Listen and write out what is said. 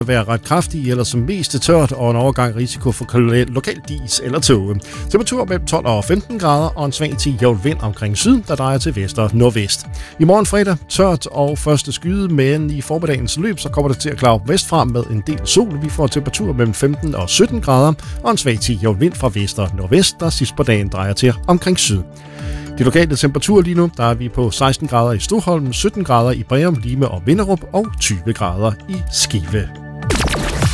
være ret kraftig eller som mest tørt og en overgang risiko for lokal dis eller tåge. Temperatur mellem 12 og 15 grader og en svag til jævn vind omkring syd, der drejer til vest og nordvest. I morgen fredag tørt og første skyde, men i formiddagens løb så kommer det til at klare op vestfra med en del sol. Vi får temperatur mellem 15 og 17 grader og en svag til jævn vind fra vest og nordvest, der sidst på dagen drejer til omkring syd. De lokale temperaturer lige nu, der er vi på 16 grader i Stoholm, 17 grader i Breum, Lime og Vinderup og 20 grader i Skive.